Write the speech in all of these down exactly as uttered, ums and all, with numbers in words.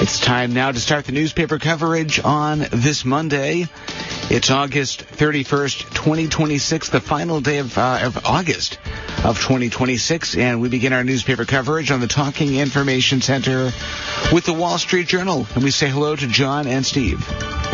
It's time now to start the newspaper coverage on this Monday. It's August thirty-first, twenty twenty-six, the final day of, uh, of August of twenty twenty-six, and we begin our newspaper coverage on the Talking Information Center with the Wall Street Journal. And we say hello to John and Steve.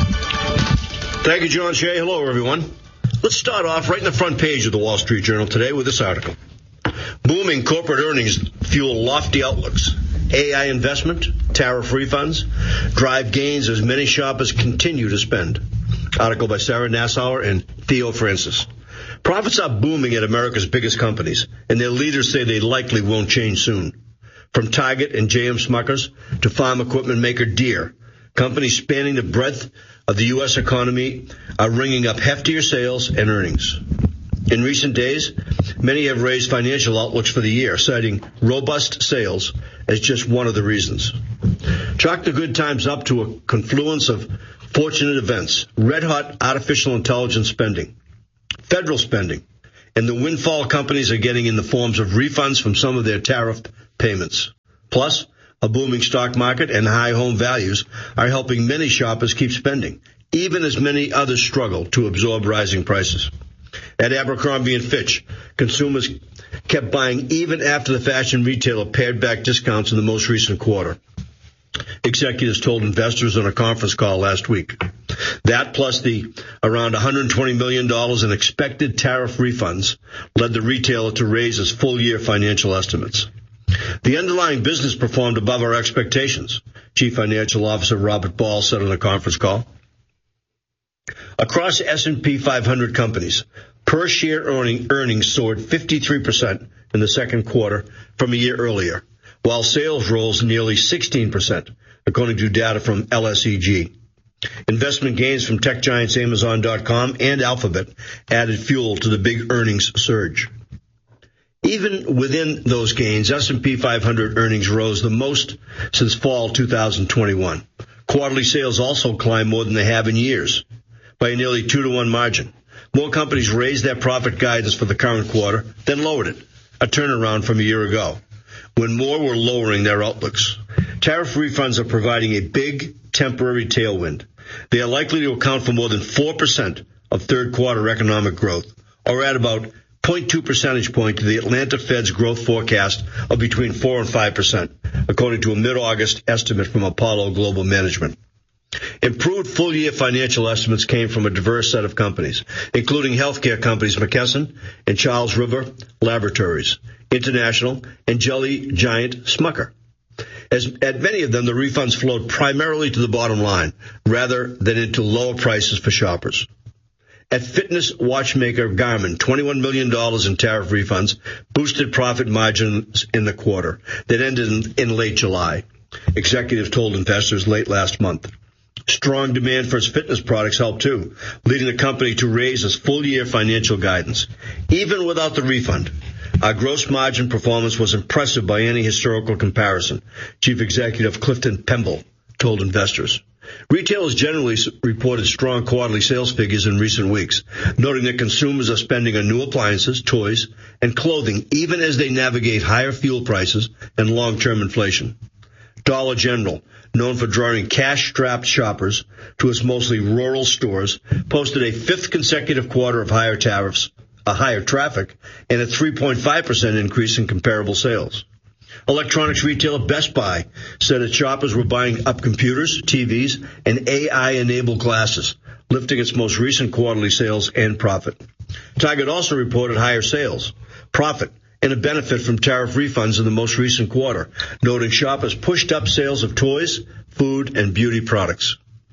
Thank you, John Shea. Hello, everyone. Let's start off right in the front page of the Wall Street Journal today with this article. Booming corporate earnings fuel lofty outlooks. A I investment, tariff refunds, drive gains as many shoppers continue to spend. Article by Sarah Nassauer and Theo Francis. Profits are booming at America's biggest companies, and their leaders say they likely won't change soon. From Target and J M Smuckers to farm equipment maker Deere, companies spanning the breadth of the U S economy are ringing up heftier sales and earnings. In recent days, many have raised financial outlooks for the year, citing robust sales as just one of the reasons. Chalk the good times up to a confluence of fortunate events, red-hot artificial intelligence spending, federal spending, and the windfall companies are getting in the forms of refunds from some of their tariff payments. Plus, a booming stock market and high home values are helping many shoppers keep spending, even as many others struggle to absorb rising prices. At Abercrombie and Fitch, consumers kept buying even after the fashion retailer pared back discounts in the most recent quarter. Executives told investors on a conference call last week. That, plus the around one hundred twenty million dollars in expected tariff refunds, led the retailer to raise its full-year financial estimates. The underlying business performed above our expectations, Chief Financial Officer Robert Ball said on a conference call. Across S and P five hundred companies, per-share earning, earnings soared fifty-three percent in the second quarter from a year earlier, while sales rose nearly sixteen percent, according to data from L S E G. Investment gains from tech giants Amazon dot com and Alphabet added fuel to the big earnings surge. Even within those gains, S and P five hundred earnings rose the most since fall two thousand twenty-one. Quarterly sales also climbed more than they have in years, by a nearly two to one margin. More companies raised their profit guidance for the current quarter than lowered it, a turnaround from a year ago, when more were lowering their outlooks. Tariff refunds are providing a big temporary tailwind. They are likely to account for more than four percent of third quarter economic growth, or add about zero point two percentage point to the Atlanta Fed's growth forecast of between four and five percent, according to a mid-August estimate from Apollo Global Management. Improved full-year financial estimates came from a diverse set of companies, including healthcare companies McKesson and Charles River Laboratories, International, and jelly giant Smucker. As at many of them, the refunds flowed primarily to the bottom line, rather than into lower prices for shoppers. At fitness watchmaker Garmin, twenty-one million dollars in tariff refunds boosted profit margins in the quarter that ended in, in late July, executives told investors late last month. Strong demand for its fitness products helped, too, leading the company to raise its full-year financial guidance. Even without the refund, our gross margin performance was impressive by any historical comparison, Chief Executive Clifton Pemble told investors. Retailers generally reported strong quarterly sales figures in recent weeks, noting that consumers are spending on new appliances, toys, and clothing, even as they navigate higher fuel prices and long-term inflation. Dollar General, known for drawing cash-strapped shoppers to its mostly rural stores, posted a fifth consecutive quarter of higher tariffs, a higher traffic, and a three point five percent increase in comparable sales. Electronics retailer Best Buy said its shoppers were buying up computers, T Vs, and A I-enabled glasses, lifting its most recent quarterly sales and profit. Target also reported higher sales, profit, and a benefit from tariff refunds in the most recent quarter, noting shoppers pushed up sales of toys, food, and beauty products.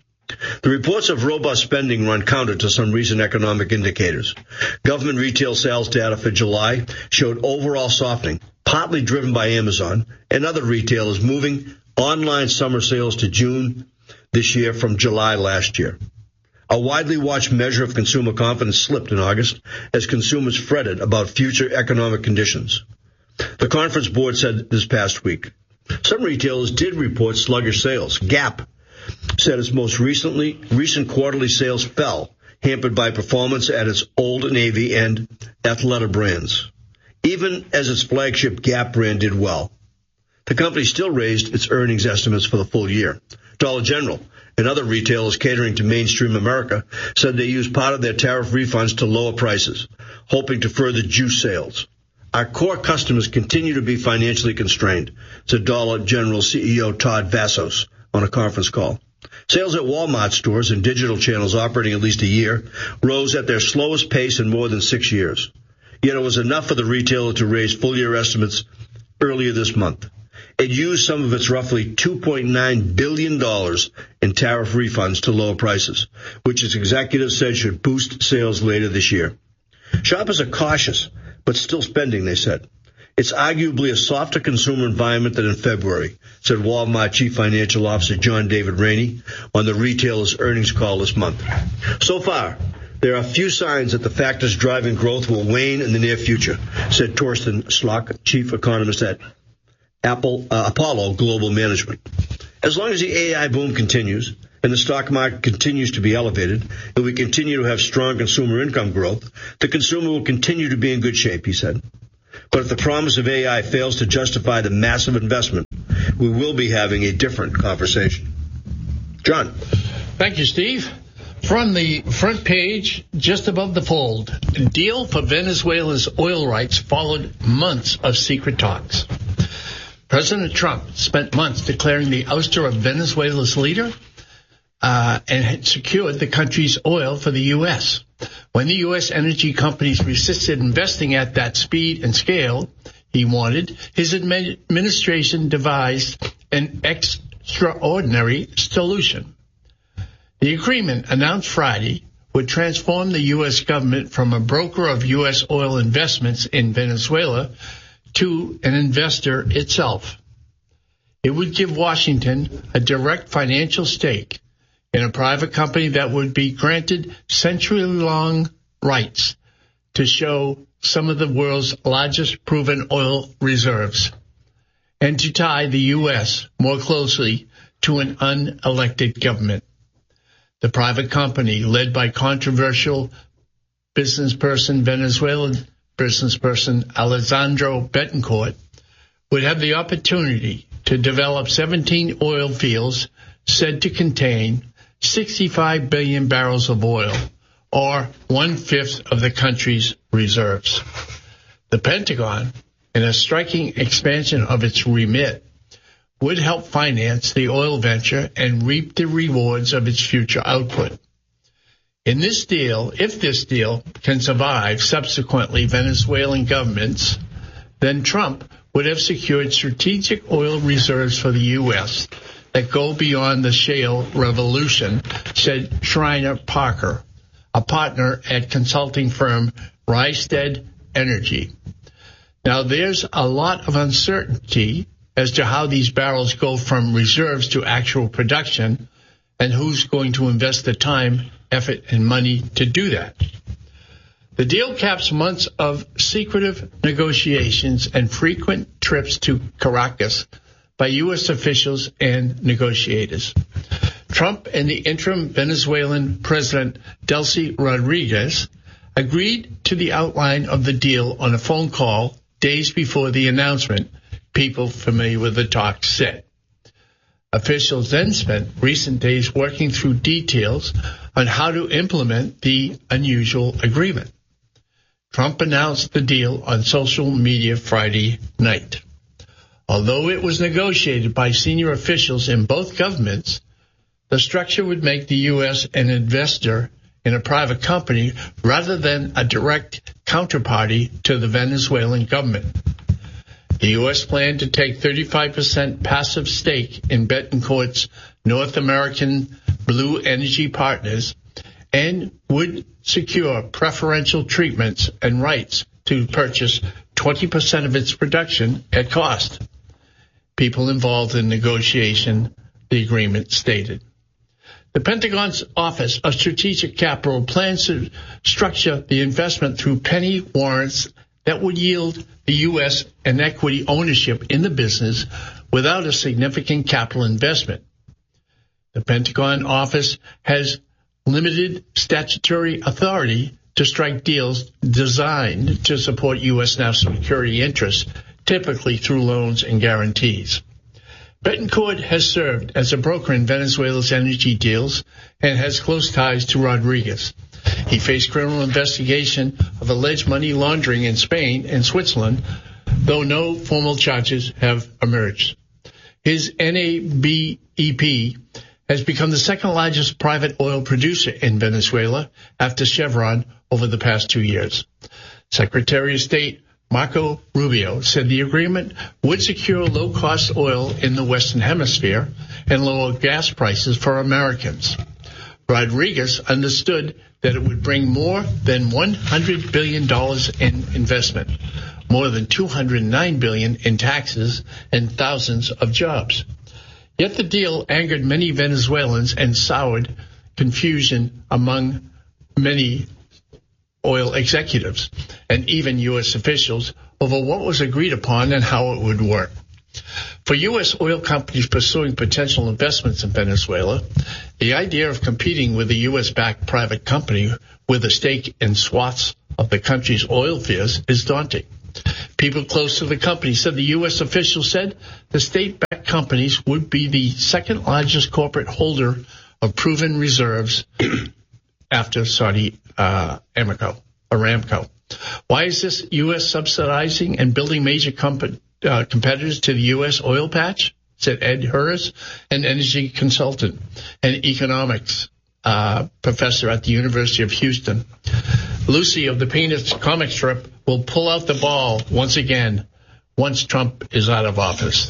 The reports of robust spending run counter to some recent economic indicators. Government retail sales data for July showed overall softening, partly driven by Amazon and other retailers moving online summer sales to June this year from July last year. A widely watched measure of consumer confidence slipped in August as consumers fretted about future economic conditions. The conference board said this past week. Some retailers did report sluggish sales. Gap said its most recently recent quarterly sales fell, hampered by performance at its Old Navy and Athleta brands, even as its flagship Gap brand did well. The company still raised its earnings estimates for the full year. Dollar General and other retailers catering to mainstream America said they used part of their tariff refunds to lower prices, hoping to further juice sales. Our core customers continue to be financially constrained, said Dollar General C E O Todd Vassos on a conference call. Sales at Walmart stores and digital channels operating at least a year rose at their slowest pace in more than six years. Yet it was enough for the retailer to raise full-year estimates earlier this month. It used some of its roughly two point nine billion dollars in tariff refunds to lower prices, which its executives said should boost sales later this year. Shoppers are cautious, but still spending, they said. It's arguably a softer consumer environment than in February, said Walmart Chief Financial Officer John David Rainey on the retailer's earnings call this month. So far, there are few signs that the factors driving growth will wane in the near future, said Torsten Schlock, chief economist at Apple, uh, Apollo Global Management. As long as the A I boom continues and the stock market continues to be elevated and we continue to have strong consumer income growth, the consumer will continue to be in good shape, he said. But if the promise of A I fails to justify the massive investment, we will be having a different conversation. John. Thank you, Steve. From the front page, just above the fold, deal for Venezuela's oil rights followed months of secret talks. President Trump spent months declaring the ouster of Venezuela's leader uh, and had secured the country's oil for the U S. When the U S energy companies resisted investing at that speed and scale he wanted, his administration devised an extraordinary solution. The agreement, announced Friday, would transform the U S government from a broker of U S oil investments in Venezuela to an investor itself. It would give Washington a direct financial stake in a private company that would be granted century-long rights to show some of the world's largest proven oil reserves and to tie the U S more closely to an unelected government. The private company, led by controversial businessperson, Venezuelan businessperson Alejandro Betancourt, would have the opportunity to develop seventeen oil fields said to contain sixty-five billion barrels of oil, or one-fifth of the country's reserves. The Pentagon, in a striking expansion of its remit, would help finance the oil venture and reap the rewards of its future output. In this deal, if this deal can survive subsequently Venezuelan governments, then Trump would have secured strategic oil reserves for the U S that go beyond the shale revolution, said Schreiner Parker, a partner at consulting firm Rystad Energy. Now, there's a lot of uncertainty as to how these barrels go from reserves to actual production and who's going to invest the time, effort, and money to do that. The deal caps months of secretive negotiations and frequent trips to Caracas by U S officials and negotiators. Trump and the interim Venezuelan President Delcy Rodriguez agreed to the outline of the deal on a phone call days before the announcement, people familiar with the talks said. Officials then spent recent days working through details on how to implement the unusual agreement. Trump announced the deal on social media Friday night. Although it was negotiated by senior officials in both governments, the structure would make the U S an investor in a private company rather than a direct counterparty to the Venezuelan government. The U S planned to take thirty-five percent passive stake in Betancourt's North American Blue Energy Partners and would secure preferential treatments and rights to purchase twenty percent of its production at cost. People involved in negotiation, the agreement stated. The Pentagon's Office of Strategic Capital plans to structure the investment through penny warrants that would yield the U S an equity ownership in the business without a significant capital investment. The Pentagon Office has limited statutory authority to strike deals designed to support U S national security interests, typically through loans and guarantees. Betancourt has served as a broker in Venezuela's energy deals and has close ties to Rodriguez. He faced criminal investigation of alleged money laundering in Spain and Switzerland, though no formal charges have emerged. His N A B E P has become the second largest private oil producer in Venezuela after Chevron over the past two years. Secretary of State Marco Rubio said the agreement would secure low-cost oil in the Western Hemisphere and lower gas prices for Americans. Rodriguez understood that it would bring more than one hundred billion dollars in investment, more than two hundred nine billion dollars in taxes, and thousands of jobs. Yet the deal angered many Venezuelans and soured confusion among many oil executives and even U S officials over what was agreed upon and how it would work. For U S oil companies pursuing potential investments in Venezuela, the idea of competing with a U S-backed private company with a stake in swaths of the country's oil fields is daunting. People close to the company said the U S official said the state-backed companies would be the second largest corporate holder of proven reserves after Saudi uh, Aramco. Aramco. Why is this U S subsidizing and building major comp- uh, competitors to the U S oil patch? Said Ed Hurst, an energy consultant and economics uh, professor at the University of Houston. Lucy of the Peanuts comic strip will pull out the ball once again once Trump is out of office.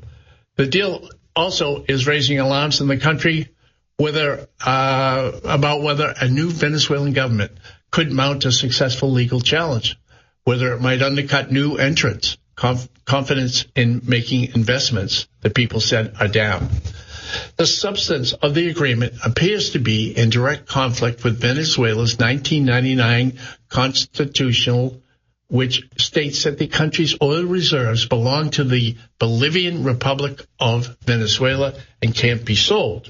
The deal also is raising alarms in the country whether uh, about whether a new Venezuelan government could mount a successful legal challenge, whether it might undercut new entrants. Conf- confidence in making investments, the people said, are down. The substance of the agreement appears to be in direct conflict with Venezuela's nineteen ninety-nine constitutional, which states that the country's oil reserves belong to the Bolivarian Republic of Venezuela and can't be sold.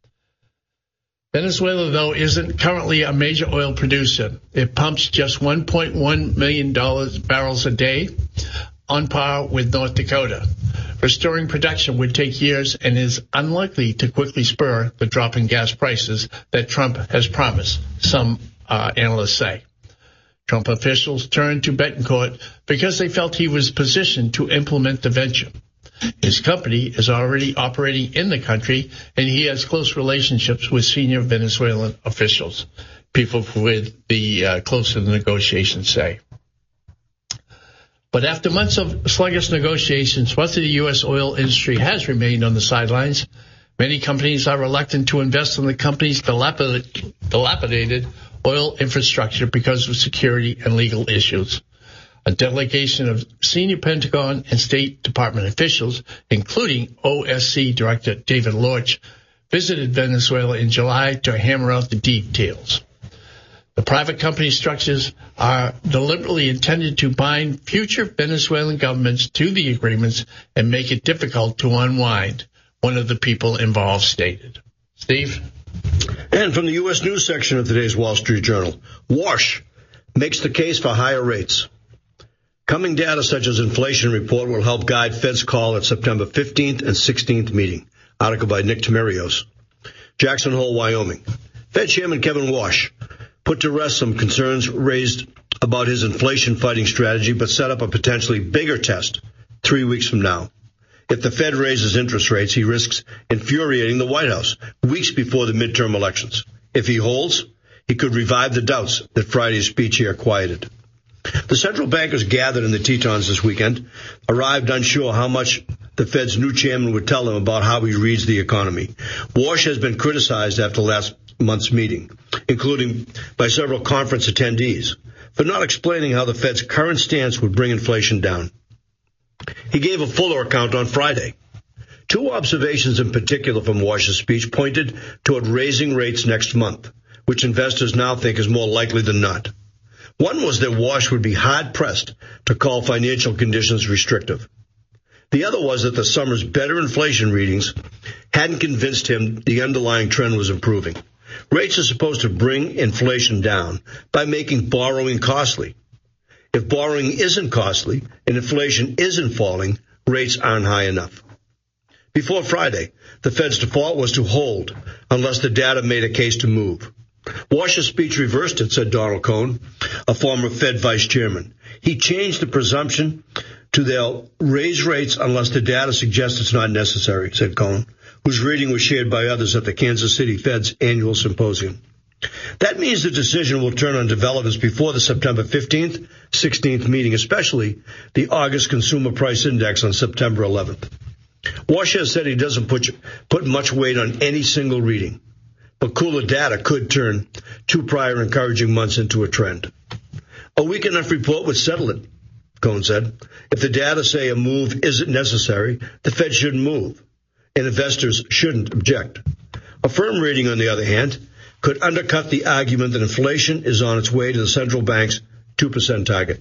Venezuela, though, isn't currently a major oil producer. It pumps just one point one million barrels a day, on par with North Dakota. Restoring production would take years and is unlikely to quickly spur the drop in gas prices that Trump has promised, some uh, analysts say. Trump officials turned to Betancourt because they felt he was positioned to implement the venture. His company is already operating in the country, and he has close relationships with senior Venezuelan officials, people with the uh, close to the negotiations say. But after months of sluggish negotiations, much of the U S oil industry has remained on the sidelines. Many companies are reluctant to invest in the company's dilapidated oil infrastructure because of security and legal issues. A delegation of senior Pentagon and State Department officials, including O S C Director David Lorch, visited Venezuela in July to hammer out the details. The private company structures are deliberately intended to bind future Venezuelan governments to the agreements and make it difficult to unwind, one of the people involved stated. Steve? And from the U S News section of today's Wall Street Journal, Wash makes the case for higher rates. Coming data such as inflation report will help guide Fed's call at September fifteenth and sixteenth meeting. Article by Nick Tamarios. Jackson Hole, Wyoming. Fed Chairman Kevin Wash put to rest some concerns raised about his inflation-fighting strategy, but set up a potentially bigger test three weeks from now. If the Fed raises interest rates, he risks infuriating the White House weeks before the midterm elections. If he holds, he could revive the doubts that Friday's speech here quieted. The central bankers gathered in the Tetons this weekend arrived unsure how much the Fed's new chairman would tell them about how he reads the economy. Wash has been criticized after last month's meeting, including by several conference attendees, for not explaining how the Fed's current stance would bring inflation down. He gave a fuller account on Friday. Two observations in particular from Wash's speech pointed toward raising rates next month, which investors now think is more likely than not. One was that Wash would be hard-pressed to call financial conditions restrictive. The other was that the summer's better inflation readings hadn't convinced him the underlying trend was improving. Rates are supposed to bring inflation down by making borrowing costly. If borrowing isn't costly and inflation isn't falling, rates aren't high enough. Before Friday, the Fed's default was to hold unless the data made a case to move. Wash's speech reversed it, said Donald Cohn, a former Fed vice chairman. He changed the presumption to they'll raise rates unless the data suggests it's not necessary, said Cohn, whose reading was shared by others at the Kansas City Fed's annual symposium. That means the decision will turn on developments before the September fifteenth, sixteenth meeting, especially the August Consumer Price Index on September eleventh. Wash has said he doesn't put, put much weight on any single reading, but cooler data could turn two prior encouraging months into a trend. A weak enough report would settle it, Cohn said. If the data say a move isn't necessary, the Fed shouldn't move, and investors shouldn't object. A firm reading, on the other hand, could undercut the argument that inflation is on its way to the central bank's two percent target.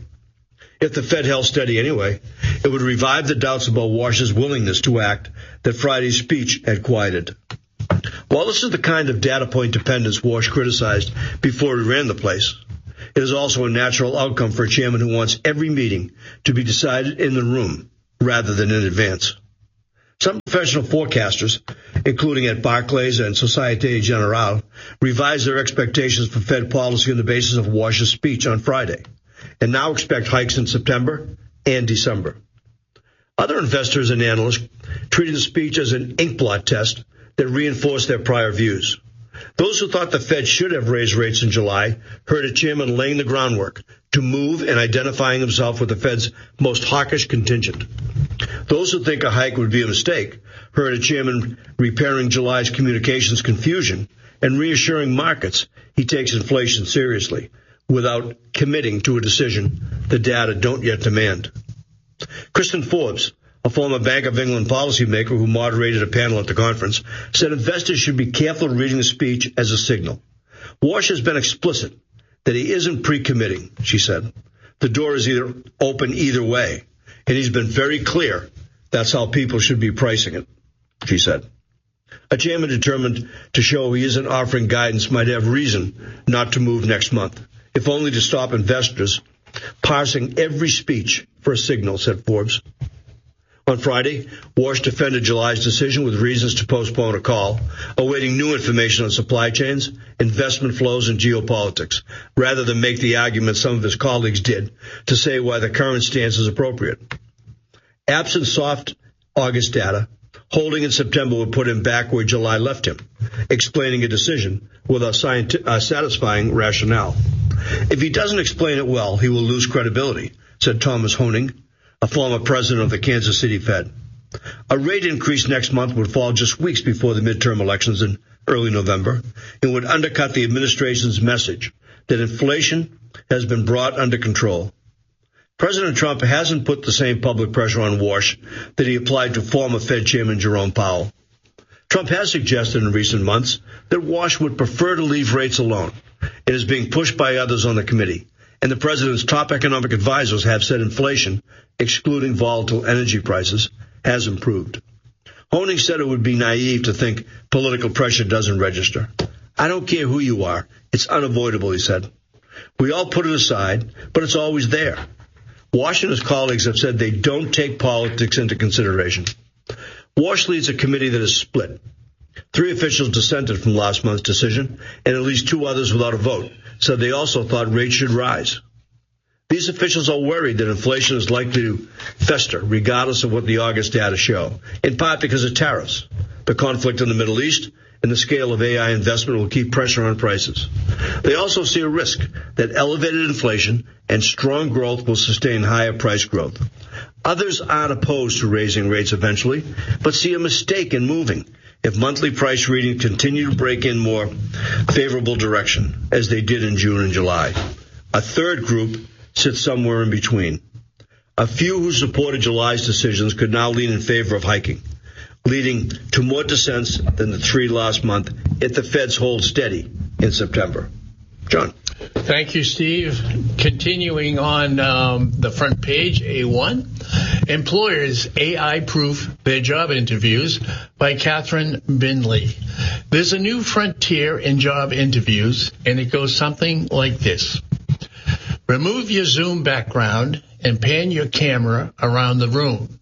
If the Fed held steady anyway, it would revive the doubts about Wash's willingness to act that Friday's speech had quieted. While this is the kind of data point dependence Wash criticized before he ran the place, it is also a natural outcome for a chairman who wants every meeting to be decided in the room rather than in advance. Some professional forecasters, including at Barclays and Societe Generale, revised their expectations for Fed policy on the basis of Wash's speech on Friday, and now expect hikes in September and December. Other investors and analysts treated the speech as an inkblot test that reinforced their prior views. Those who thought the Fed should have raised rates in July heard a chairman laying the groundwork to move and identifying himself with the Fed's most hawkish contingent. Those who think a hike would be a mistake heard a chairman repairing July's communications confusion and reassuring markets he takes inflation seriously without committing to a decision the data don't yet demand. Kristen Forbes, a former Bank of England policymaker who moderated a panel at the conference, said investors should be careful reading the speech as a signal. Wash has been explicit that he isn't pre-committing, she said. The door is either open either way, and he's been very clear that's how people should be pricing it, she said. A chairman determined to show he isn't offering guidance might have reason not to move next month, if only to stop investors parsing every speech for a signal, said Forbes. On Friday, Wash defended July's decision with reasons to postpone a call, awaiting new information on supply chains, investment flows, and geopolitics, rather than make the argument some of his colleagues did to say why the current stance is appropriate. Absent soft August data, holding in September would put him back where July left him, explaining a decision with a, scienti- a satisfying rationale. If he doesn't explain it well, he will lose credibility, said Thomas Hoenig, a former president of the Kansas City Fed. A rate increase next month would fall just weeks before the midterm elections in early November and would undercut the administration's message that inflation has been brought under control. President Trump hasn't put the same public pressure on Wash that he applied to former Fed Chairman Jerome Powell. Trump has suggested in recent months that Wash would prefer to leave rates alone. It is being pushed by others on the committee, and the president's top economic advisors have said inflation, excluding volatile energy prices, has improved. Hoenig said it would be naive to think political pressure doesn't register. I don't care who you are. It's unavoidable, he said. We all put it aside, but it's always there. Wash and his colleagues have said they don't take politics into consideration. Wash leads a committee that is split. Three officials dissented from last month's decision, and at least two others without a vote said they also thought rates should rise. These officials are worried that inflation is likely to fester, regardless of what the August data show, in part because of tariffs, the conflict in the Middle East, and the scale of A I investment will keep pressure on prices. They also see a risk that elevated inflation and strong growth will sustain higher price growth. Others aren't opposed to raising rates eventually, but see a mistake in moving if monthly price readings continue to break in more favorable direction, as they did in June and July. A third group sits somewhere in between. A few who supported July's decisions could now lean in favor of hiking, leading to more dissents than the three last month if the Feds hold steady in September. John. Thank you, Steve. Continuing on um, the front page, A one, Employers A I-proof their job interviews by Catherine Binley. There's a new frontier in job interviews, and it goes something like this. Remove your Zoom background and pan your camera around the room.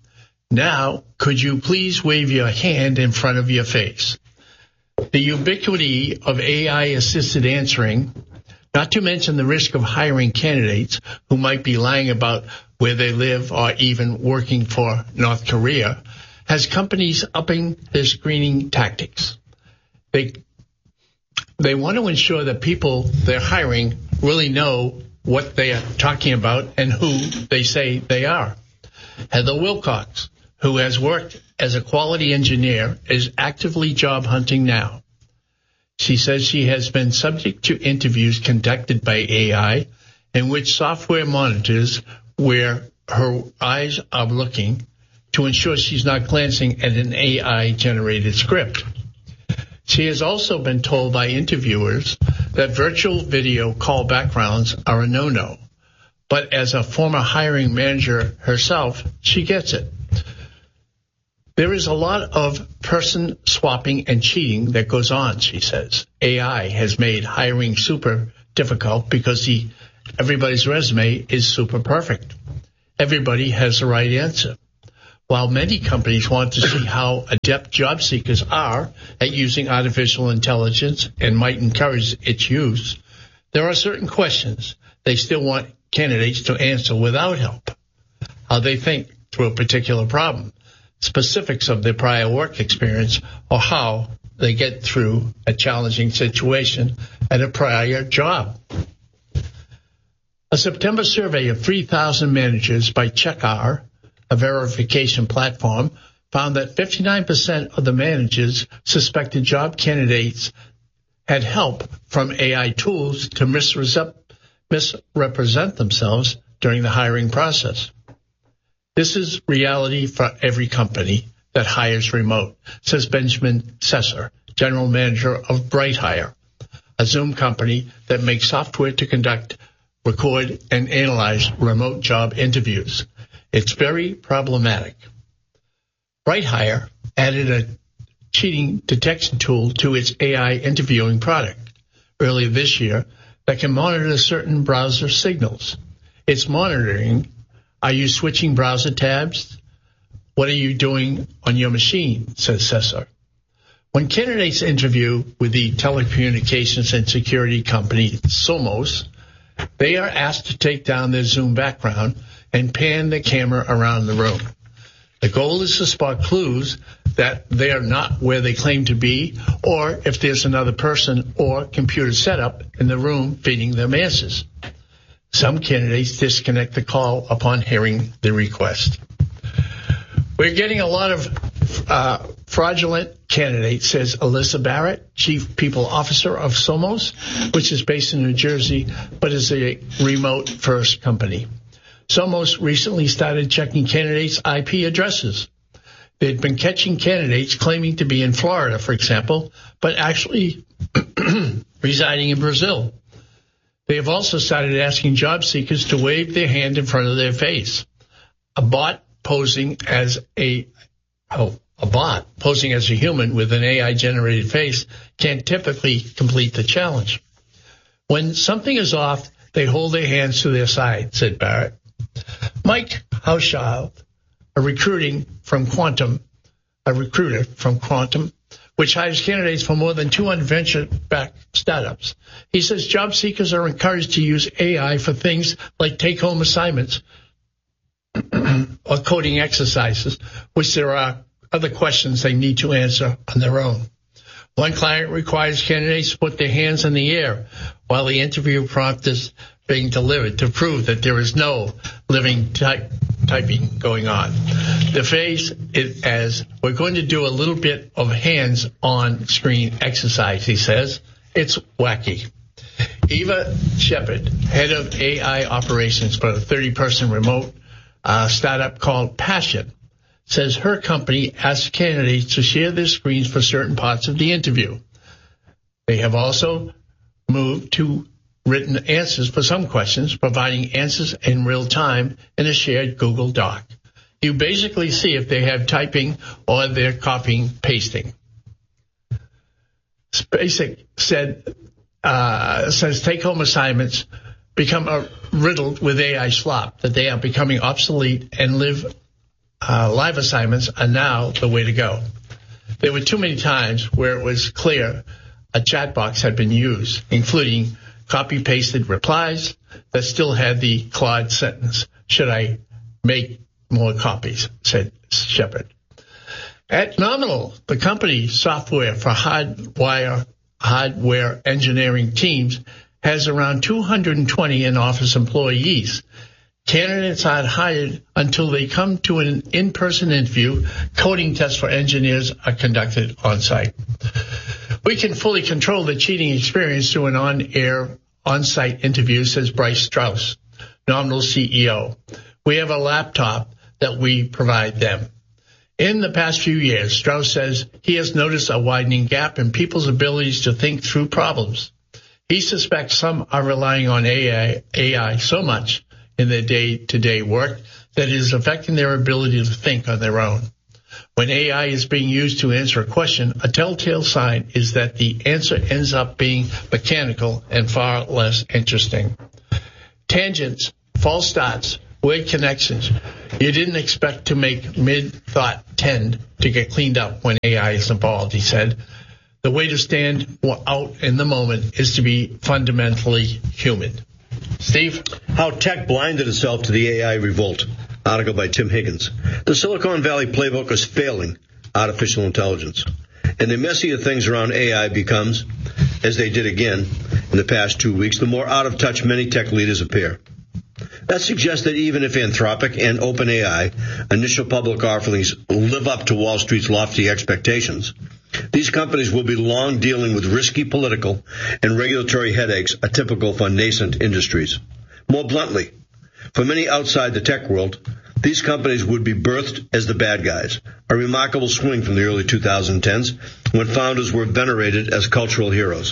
Now, could you please wave your hand in front of your face? The ubiquity of A I-assisted answering, not to mention the risk of hiring candidates who might be lying about where they live or even working for North Korea, has companies upping their screening tactics. They, they want to ensure that people they're hiring really know what they are talking about and who they say they are. Heather Wilcox, who has worked as a quality engineer, is actively job hunting now. She says she has been subject to interviews conducted by A I in which software monitors where her eyes are looking to ensure she's not glancing at an A I-generated script. She has also been told by interviewers that virtual video call backgrounds are a no-no. But as a former hiring manager herself, she gets it. There is a lot of person swapping and cheating that goes on, she says. A I has made hiring super difficult because the, everybody's resume is super perfect. Everybody has the right answer. While many companies want to see how adept job seekers are at using artificial intelligence and might encourage its use, there are certain questions they still want candidates to answer without help. How they think through a particular problem, specifics of their prior work experience, or how they get through a challenging situation at a prior job. A September survey of three thousand managers by Checkr, a verification platform, found that fifty-nine percent of the managers suspected job candidates had help from A I tools to misrepresent themselves during the hiring process. This is reality for every company that hires remote, says Benjamin Sesser, general manager of BrightHire, a Zoom company that makes software to conduct, record, and analyze remote job interviews. It's very problematic. BrightHire added a cheating detection tool to its A I interviewing product earlier this year that can monitor certain browser signals. It's monitoring, are you switching browser tabs? What are you doing on your machine, says Sesser. When candidates interview with the telecommunications and security company Somos, they are asked to take down their Zoom background and pan the camera around the room. The goal is to spot clues that they are not where they claim to be, or if there's another person or computer setup in the room feeding them answers. Some candidates disconnect the call upon hearing the request. We're getting a lot of uh, fraudulent candidates, says Alyssa Barrett, Chief People Officer of Somos, which is based in New Jersey, but is a remote-first company. Somos recently started checking candidates' I P addresses. They'd been catching candidates claiming to be in Florida, for example, but actually residing in Brazil. They have also started asking job seekers to wave their hand in front of their face. A bot posing as a oh, a bot posing as a human with an A I-generated face can't typically complete the challenge. When something is off, they hold their hands to their side, said Barrett. Mike Hauschild, a recruiting from Quantum, a recruiter from Quantum, which hires candidates for more than two hundred venture-backed startups. He says job seekers are encouraged to use A I for things like take-home assignments or coding exercises, which there are other questions they need to answer on their own. One client requires candidates to put their hands in the air while the interview prompt is being delivered to prove that there is no living type, typing going on. The phrase is as, we're going to do a little bit of hands-on-screen exercise, he says. It's wacky. Eva Shepard, head of A I operations for a thirty-person remote uh, startup called Passion, says her company asks candidates to share their screens for certain parts of the interview. They have also moved to written answers for some questions, providing answers in real time in a shared Google Doc. You basically see if they have typing or they're copying, pasting. Spacek said, uh, says take-home assignments become a riddled with A I slop, that they are becoming obsolete and live uh, live assignments are now the way to go. There were too many times where it was clear a chat box had been used, including copy-pasted replies that still had the Claude sentence, "Should I make more copies?" said Shepard. At Nominal, the company software for hardware, hardware engineering teams has around two hundred twenty in-office employees. Candidates aren't hired until they come to an in-person interview. Coding tests for engineers are conducted on-site. We can fully control the cheating experience through an on-air, on-site interview, says Bryce Strauss, Nominal C E O. We have a laptop that we provide them. In the past few years, Strauss says he has noticed a widening gap in people's abilities to think through problems. He suspects some are relying on A I, A I so much in their day-to-day work that it is affecting their ability to think on their own. When A I is being used to answer a question, a telltale sign is that the answer ends up being mechanical and far less interesting. Tangents, false starts, word connections. You didn't expect to make mid-thought tend to get cleaned up when A I is involved, he said. The way to stand out in the moment is to be fundamentally human. Steve? How tech blinded itself to the A I revolt. Article by Tim Higgins. The Silicon Valley playbook is failing artificial intelligence. And the messier things around A I becomes, as they did again in the past two weeks, the more out-of-touch many tech leaders appear. That suggests that even if Anthropic and OpenAI initial public offerings live up to Wall Street's lofty expectations, these companies will be long dealing with risky political and regulatory headaches atypical for nascent industries. More bluntly, for many outside the tech world, these companies would be birthed as the bad guys, a remarkable swing from the early twenty tens when founders were venerated as cultural heroes.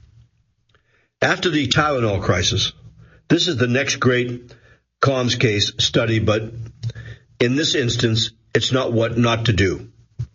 After the Tylenol crisis, this is the next great comms case study, but in this instance, it's not what not to do.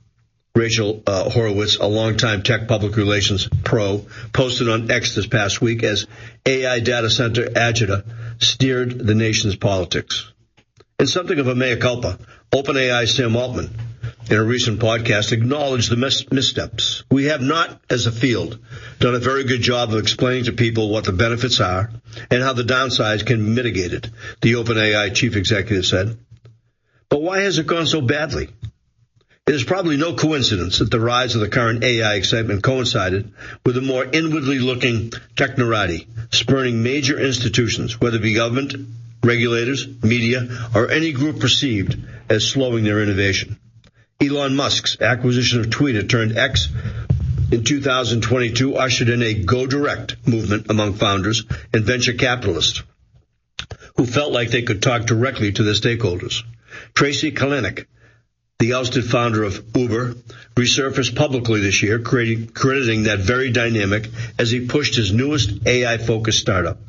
Rachel uh, Horowitz, a longtime tech public relations pro, posted on X this past week as A I data center agita steered the nation's politics. In something of a mea culpa, OpenAI Sam Altman, in a recent podcast, acknowledged the mis- missteps. We have not, as a field, done a very good job of explaining to people what the benefits are and how the downsides can be mitigated, the OpenAI chief executive said. But why has it gone so badly? It is probably no coincidence that the rise of the current A I excitement coincided with a more inwardly looking technorati, spurning major institutions, whether it be government, regulators, media, or any group perceived as slowing their innovation. Elon Musk's acquisition of Twitter turned X in two thousand twenty-two ushered in a go direct movement among founders and venture capitalists who felt like they could talk directly to their stakeholders. Tracy Kalanick, the ousted founder of Uber, resurfaced publicly this year, creating, crediting that very dynamic as he pushed his newest A I-focused startup.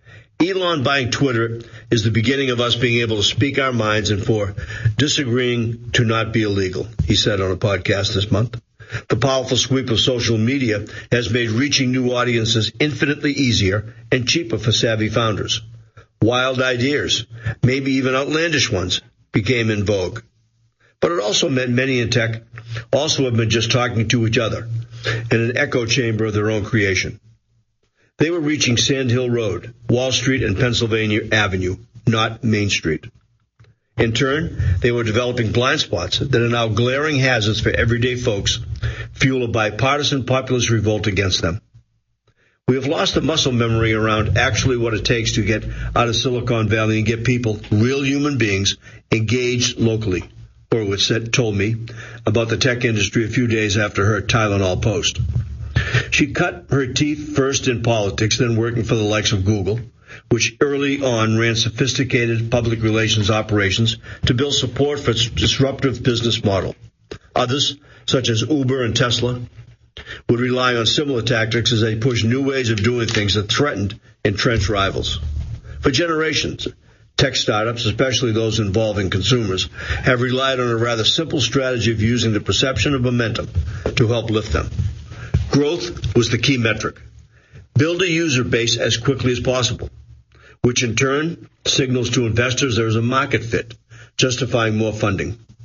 Elon buying Twitter is the beginning of us being able to speak our minds and for disagreeing to not be illegal, he said on a podcast this month. The powerful sweep of social media has made reaching new audiences infinitely easier and cheaper for savvy founders. Wild ideas, maybe even outlandish ones, became in vogue. But it also meant many in tech also have been just talking to each other in an echo chamber of their own creation. They were reaching Sand Hill Road, Wall Street, and Pennsylvania Avenue, not Main Street. In turn, they were developing blind spots that are now glaring hazards for everyday folks, fuel a bipartisan populist revolt against them. We have lost the muscle memory around actually what it takes to get out of Silicon Valley and get people, real human beings, engaged locally, Horowitz said, told me about the tech industry a few days after her Tylenol post. She cut her teeth first in politics, then working for the likes of Google, which early on ran sophisticated public relations operations to build support for its disruptive business model. Others, such as Uber and Tesla, would rely on similar tactics as they pushed new ways of doing things that threatened entrenched rivals. For generations, tech startups, especially those involving consumers, have relied on a rather simple strategy of using the perception of momentum to help lift them. Growth was the key metric. Build a user base as quickly as possible, which in turn signals to investors there is a market fit, justifying more funding.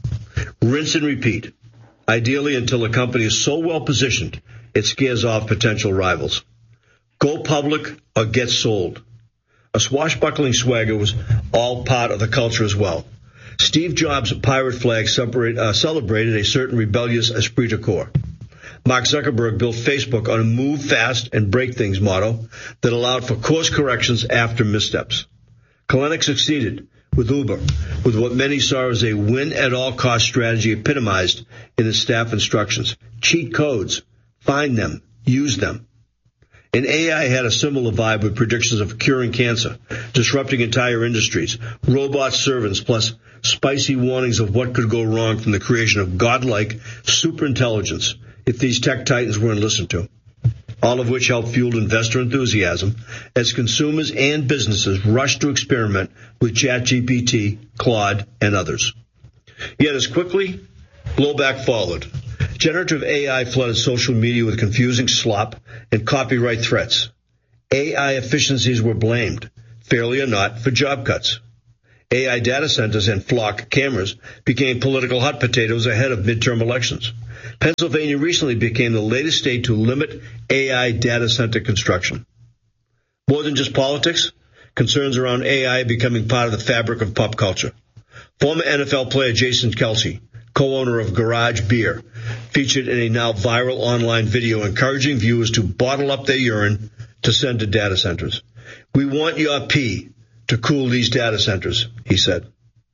Rinse and repeat, ideally until a company is so well positioned it scares off potential rivals. Go public or get sold. A swashbuckling swagger was all part of the culture as well. Steve Jobs' pirate flag separate, uh, celebrated a certain rebellious esprit de corps. Mark Zuckerberg built Facebook on a move fast and break things motto that allowed for course corrections after missteps. Kalanick succeeded with Uber, with what many saw as a win-at-all-cost strategy epitomized in his staff instructions. Cheat codes. Find them. Use them. And A I had a similar vibe with predictions of curing cancer, disrupting entire industries, robot servants, plus spicy warnings of what could go wrong from the creation of godlike superintelligence if these tech titans weren't listened to. All of which helped fuel investor enthusiasm as consumers and businesses rushed to experiment with ChatGPT, Claude, and others. Yet as quickly, blowback followed. Generative A I flooded social media with confusing slop and copyright threats. A I efficiencies were blamed, fairly or not, for job cuts. A I data centers and flock cameras became political hot potatoes ahead of midterm elections. Pennsylvania recently became the latest state to limit A I data center construction. More than just politics, concerns around A I becoming part of the fabric of pop culture. Former N F L player Jason Kelce, co-owner of Garage Beer, featured in a now viral online video encouraging viewers to bottle up their urine to send to data centers. We want your pee to cool these data centers, he said.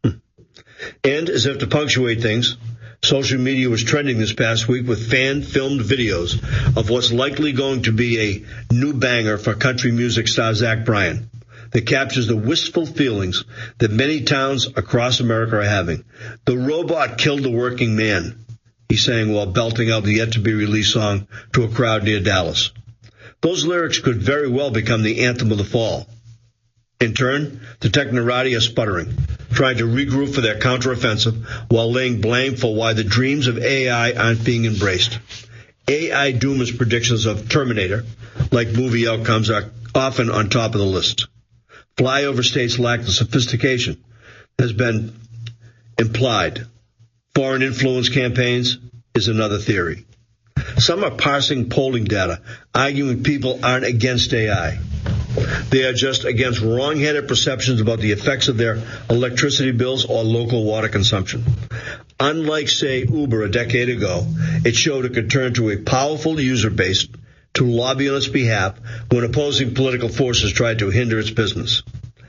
And as if to punctuate things, social media was trending this past week with fan-filmed videos of what's likely going to be a new banger for country music star Zach Bryan that captures the wistful feelings that many towns across America are having. The robot killed the working man, he sang while belting out the yet-to-be-released song to a crowd near Dallas. Those lyrics could very well become the anthem of the fall. In turn, the technorati are sputtering, trying to regroup for their counteroffensive while laying blame for why the dreams of A I aren't being embraced. A I doomers' predictions of Terminator, like movie outcomes, are often on top of the list. Flyover states lack the sophistication has been implied. Foreign influence campaigns is another theory. Some are parsing polling data, arguing people aren't against A I. They are just against wrong-headed perceptions about the effects of their electricity bills or local water consumption. Unlike, say, Uber a decade ago, it showed it could turn to a powerful user base to lobby on its behalf when opposing political forces tried to hinder its business.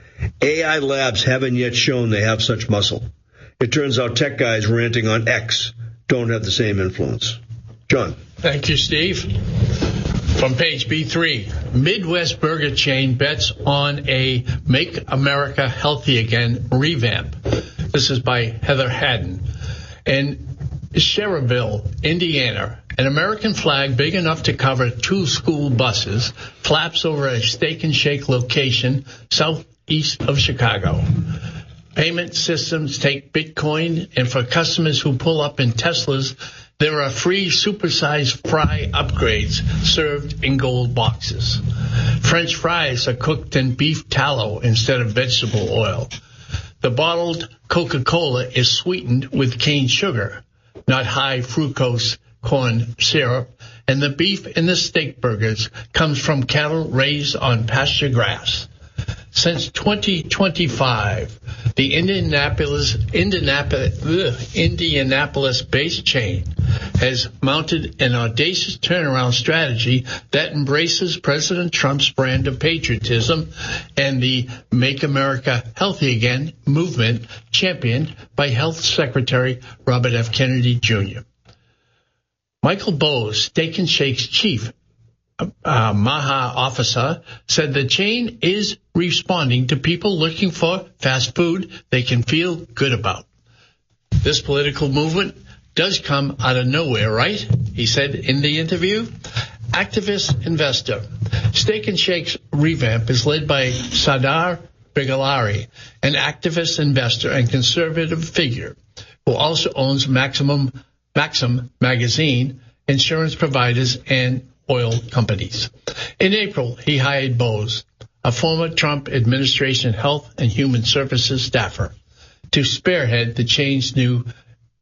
A I labs haven't yet shown they have such muscle. It turns out tech guys ranting on X don't have the same influence. John. Thank you, Steve. From page B three, Midwest burger chain bets on a Make America Healthy Again revamp. This is by Heather Haddon. In Schererville, Indiana, an American flag big enough to cover two school buses flaps over a Steak and Shake location southeast of Chicago. Payment systems take Bitcoin, and for customers who pull up in Teslas, there are free supersized fry upgrades served in gold boxes. French fries are cooked in beef tallow instead of vegetable oil. The bottled Coca-Cola is sweetened with cane sugar, not high fructose corn syrup, and the beef in the steak burgers comes from cattle raised on pasture grass. Since twenty twenty-five, the Indianapolis, Indianapolis, ugh, Indianapolis-based chain has mounted an audacious turnaround strategy that embraces President Trump's brand of patriotism and the Make America Healthy Again movement championed by Health Secretary Robert F. Kennedy, Junior Michael Bowes, Steak and Shake's chief Uh, Maha officer, said the chain is responding to people looking for fast food they can feel good about. This political movement does come out of nowhere, right? He said in the interview. Activist investor. Steak and Shake's revamp is led by Sardar Bigalari, an activist investor and conservative figure who also owns Maximum, Maxim Magazine, insurance providers, and oil companies. In April, he hired Bowes, a former Trump administration health and human services staffer, to spearhead the chain's new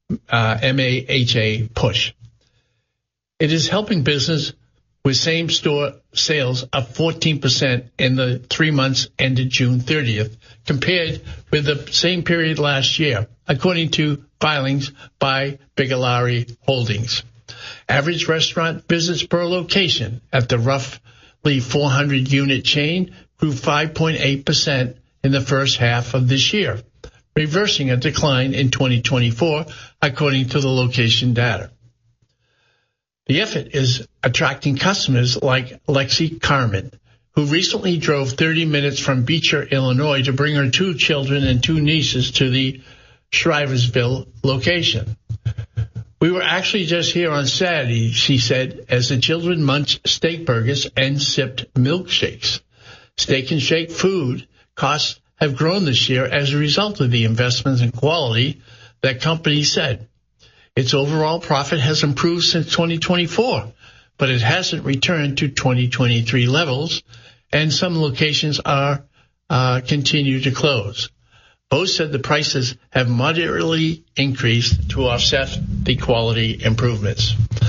uh, M A H A push. It is helping business with same-store sales up fourteen percent in the three months ended June thirtieth, compared with the same period last year, according to filings by Bigalari Holdings. Average restaurant visits per location at the roughly four hundred unit chain grew five point eight percent in the first half of this year, reversing a decline in twenty twenty-four, according to the location data. The effort is attracting customers like Lexi Carmen, who recently drove thirty minutes from Beecher, Illinois, to bring her two children and two nieces to the Shriversville location. We were actually just here on Saturday, she said, as the children munched steak burgers and sipped milkshakes. Steak and Shake food costs have grown this year as a result of the investments in quality, that company said. Its overall profit has improved since twenty twenty-four, but it hasn't returned to twenty twenty-three levels, and some locations are uh, continue to close. Both said the prices have moderately increased to offset the quality improvements.